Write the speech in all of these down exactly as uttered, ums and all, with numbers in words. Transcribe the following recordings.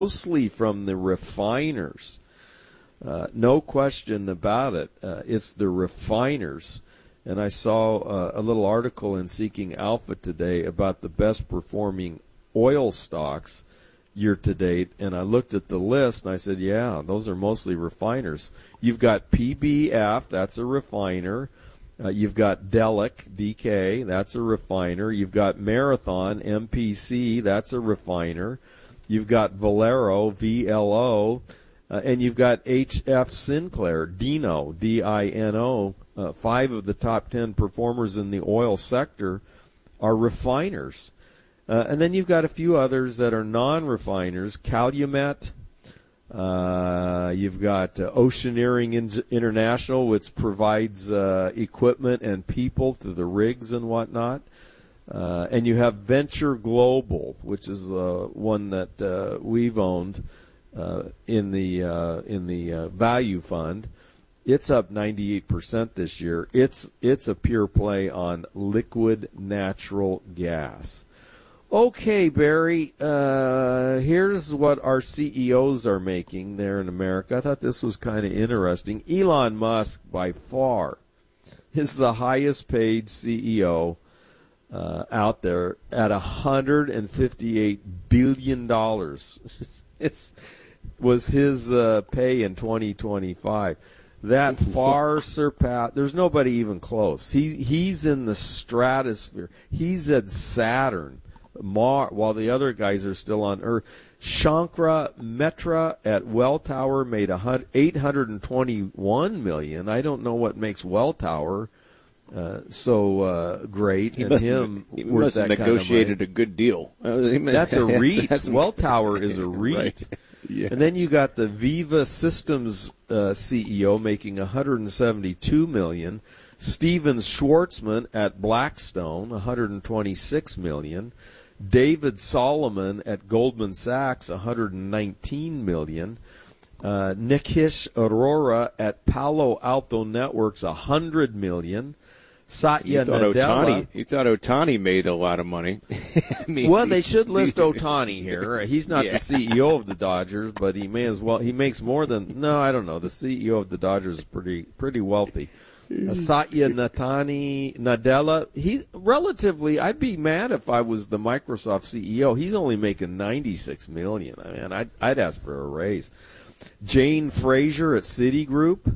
mostly from the refiners. Uh, no question about it. Uh, it's the refiners. And I saw uh, a little article in Seeking Alpha today about the best performing oil stocks year to date, and I looked at the list and I said, yeah, those are mostly refiners. You've got P B F, that's a refiner. Uh, you've got Delek, D K, that's a refiner. You've got Marathon, M P C, that's a refiner. You've got Valero, V L O, uh, and you've got H F Sinclair, Dino, D I N O. Uh, five of the top ten performers in the oil sector are refiners. Uh, and then you've got a few others that are non-refiners, Calumet. Uh, you've got uh, Oceaneering In- International, which provides uh, equipment and people to the rigs and whatnot. Uh, and you have Venture Global, which is uh, one that uh, we've owned uh, in the uh, in the uh, value fund. It's up ninety-eight percent this year. It's it's a pure play on liquid natural gas. Okay, Barry, uh, here's what our C E Os are making there in America. I thought this was kind of interesting. Elon Musk, by far, is the highest paid C E O uh, out there at one hundred fifty-eight billion dollars. It was his uh, pay in twenty twenty-five. That far surpassed. There's nobody even close. He he's in the stratosphere. He's at Saturn, Mar, while the other guys are still on Earth. Shankara Metra at Welltower made eight hundred twenty-one million dollars. I don't know what makes Welltower uh, so uh, great, he and must, him he worth must that have negotiated kind of a good deal. That's a REIT. That's, Welltower is a REIT. Right. Yeah. And then you got the Viva Systems uh, C E O making one hundred seventy-two million dollars. Steven Schwartzman at Blackstone, one hundred twenty-six million dollars. David Solomon at Goldman Sachs, one hundred nineteen million dollars. Uh, Nikesh Arora at Palo Alto Networks, one hundred million dollars. Satya you thought Nadella. Ohtani, you thought Ohtani made a lot of money. I mean, well, they should list Ohtani here. He's not yeah. the C E O of the Dodgers, but he may as well. He makes more than no, I don't know. The C E O of the Dodgers is pretty pretty wealthy. Uh, Satya Natani Nadella. He relatively. I'd be mad if I was the Microsoft C E O. He's only making ninety-six million. I mean, I'd I'd ask for a raise. Jane Fraser at Citigroup.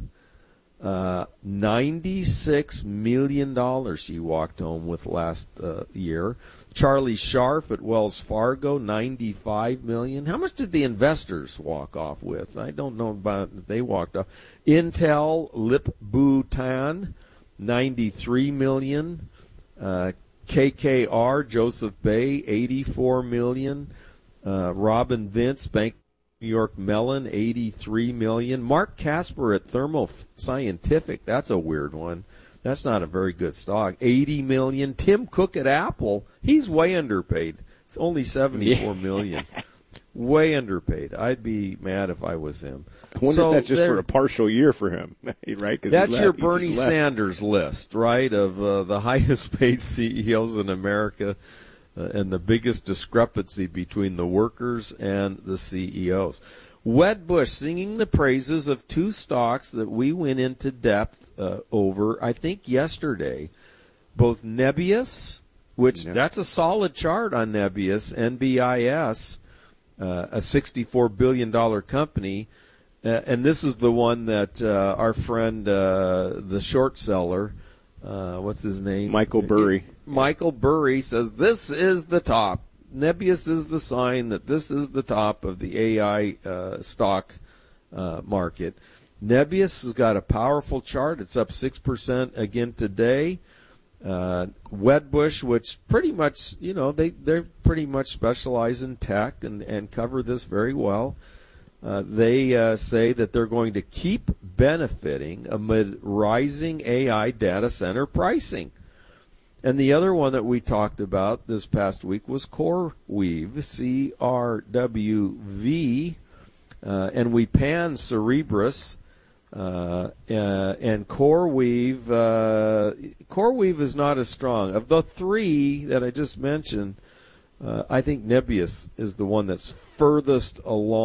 Uh, ninety-six million dollars she walked home with last uh, year. Charlie Scharf at Wells Fargo, ninety-five million dollars. How much did the investors walk off with? I don't know about if they walked off. Intel, Lip Bhutan, ninety-three million dollars. Uh, K K R, Joseph Bay, eighty-four million dollars. Uh, Robin Vince, Bank New York Mellon, eighty-three million dollars. Mark Casper at Thermo Scientific, that's a weird one. That's not a very good stock. eighty million dollars. Tim Cook at Apple, he's way underpaid. It's only seventy-four million dollars. Way underpaid. I'd be mad if I was him. I wonder so if that's just for a partial year for him, right? That's left, your Bernie Sanders list, right, of uh, the highest paid C E Os in America. Uh, and the biggest discrepancy between the workers and the C E Os. Wedbush singing the praises of two stocks that we went into depth uh, over, I think, yesterday. Both Nebius, which yeah. that's a solid chart on Nebius, N B I S, uh, a sixty-four billion dollars company. Uh, and this is the one that uh, our friend, uh, the short seller, uh, what's his name? Michael Burry. Michael Burry says this is the top. Nebius is the sign that this is the top of the A I uh, stock uh, market. Nebius has got a powerful chart. It's up six percent again today. Uh, Wedbush, which pretty much, you know, they, they're pretty much specialize in tech and, and cover this very well. Uh, they uh, say that they're going to keep benefiting amid rising A I data center pricing. And the other one that we talked about this past week was CoreWeave, C R W V, uh, and we panned Cerebras, uh, uh, and CoreWeave. Uh, CoreWeave is not as strong. Of the three that I just mentioned, Uh, I think Nebius is the one that's furthest along.